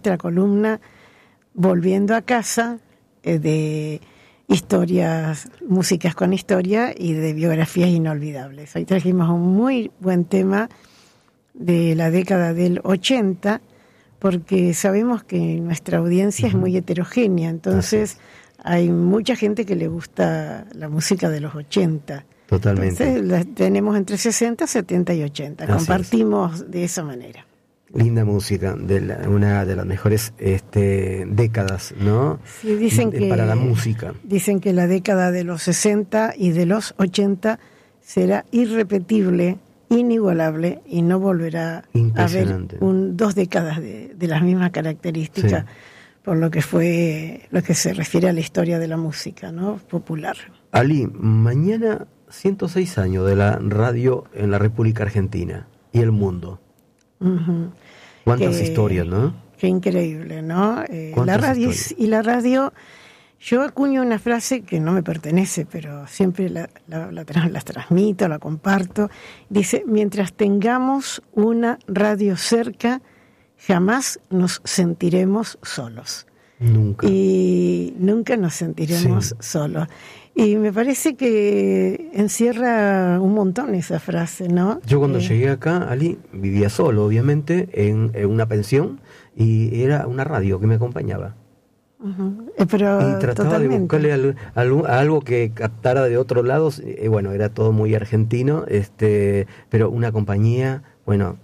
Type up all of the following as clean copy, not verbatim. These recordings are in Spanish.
nuestra columna Volviendo a Casa, de historias, músicas con historia y de biografías inolvidables. Hoy trajimos un muy buen tema de la década del 80, porque sabemos que nuestra audiencia es muy heterogénea, entonces hay mucha gente que le gusta la música de los 80. Totalmente. Entonces la tenemos entre 60, 70 y 80. Compartimos de esa manera. Linda música, una de las mejores décadas, ¿no? Sí, dicen que para la música. Dicen que la década de los 60 y de los 80 será irrepetible, inigualable, y no volverá a haber dos décadas de las mismas características, sí, por lo que se refiere a la historia de la música, ¿no? Popular. Ali, mañana 106 años de la radio en la República Argentina y el mundo. Uh-huh. Cuántas historias, ¿no? Qué increíble, ¿no? La radio, yo acuño una frase que no me pertenece, pero siempre la transmito, la comparto. Dice: mientras tengamos una radio cerca, jamás nos sentiremos solos. Nunca. Y nunca nos sentiremos solos. Y me parece que encierra un montón esa frase, ¿no? Yo cuando llegué acá, Ali, vivía solo, obviamente, en una pensión, y era una radio que me acompañaba. Uh-huh. Pero y trataba totalmente de buscarle algo que captara de otros lados. Bueno, era todo muy argentino, pero una compañía, bueno,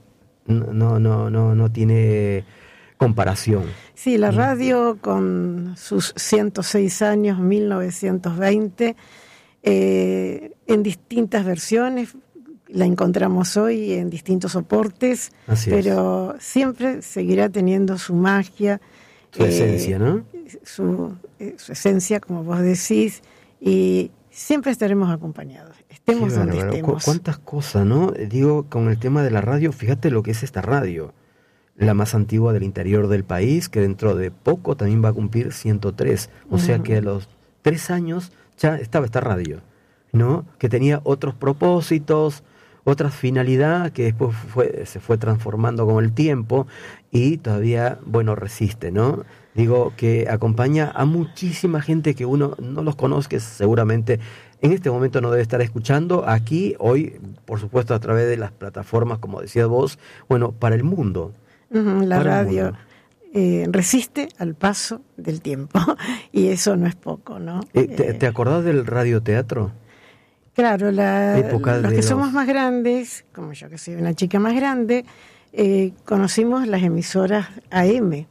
no tiene comparación. Sí, la radio con sus 106 años, 1920, en distintas versiones, la encontramos hoy en distintos soportes, pero siempre seguirá teniendo su magia, su esencia, ¿no? Su esencia, como vos decís, y siempre estaremos acompañados, estemos donde estemos. Cuántas cosas, ¿no? Digo, con el tema de la radio, fíjate lo que es esta radio. La más antigua del interior del país, que dentro de poco también va a cumplir 103. O sea que a los 3 años ya estaba esta radio, ¿no? Que tenía otros propósitos, otras finalidades, que después se fue transformando con el tiempo y todavía, bueno, resiste, ¿no? Digo, que acompaña a muchísima gente que uno no los conoce, que seguramente en este momento no debe estar escuchando aquí, hoy, por supuesto, a través de las plataformas, como decías vos, bueno, para el mundo. La radio resiste al paso del tiempo y eso no es poco, ¿no? ¿Te acordás del radioteatro? Claro, los que somos más grandes, como yo que soy una chica más grande, conocimos las emisoras AM,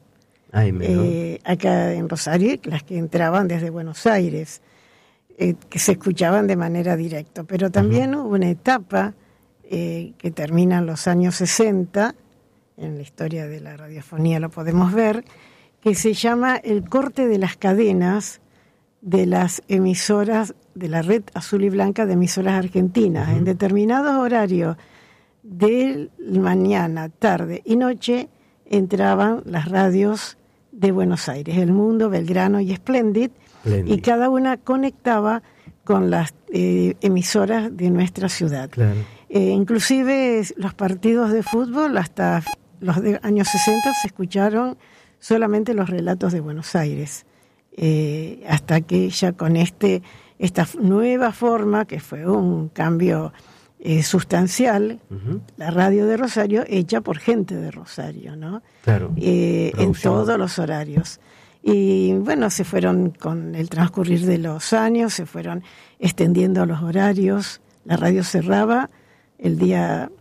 ¿no? Acá en Rosario, las que entraban desde Buenos Aires, que se escuchaban de manera directa, pero también hubo una etapa que termina en los años 60, en la historia de la radiofonía lo podemos ver, que se llama el corte de las cadenas de las emisoras de la red azul y blanca de emisoras argentinas. En determinados horarios de mañana, tarde y noche entraban las radios de Buenos Aires, El Mundo, Belgrano y Splendid, y cada una conectaba con las emisoras de nuestra ciudad. Claro. Inclusive los partidos de fútbol hasta los años 60 se escucharon solamente los relatos de Buenos Aires, hasta que ya con esta nueva forma, que fue un cambio sustancial, la radio de Rosario hecha por gente de Rosario, ¿no? Claro. En todos los horarios. Y bueno, se fueron, con el transcurrir de los años, se fueron extendiendo los horarios. La radio cerraba el día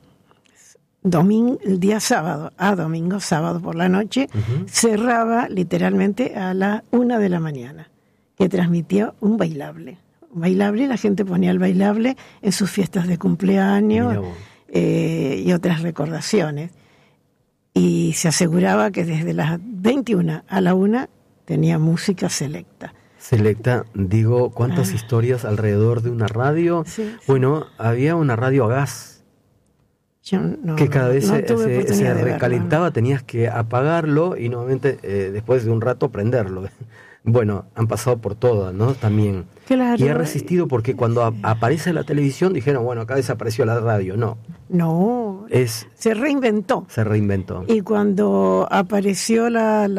sábado, sábado por la noche, cerraba literalmente a las 1 de la mañana, que transmitía un bailable. La gente ponía el bailable en sus fiestas de cumpleaños y otras recordaciones. Y se aseguraba que desde las 21 a la 1 tenía música selecta. Digo, ¿cuántas historias alrededor de una radio? Sí. Bueno, había una radio a gas. Que cada vez se recalentaba, tenías que apagarlo y nuevamente después de un rato prenderlo. Bueno, han pasado por todas, ¿no? También. Claro. Y ha resistido porque cuando aparece la televisión dijeron, bueno, acá desapareció la radio. No. Se reinventó. Se reinventó. Y cuando apareció la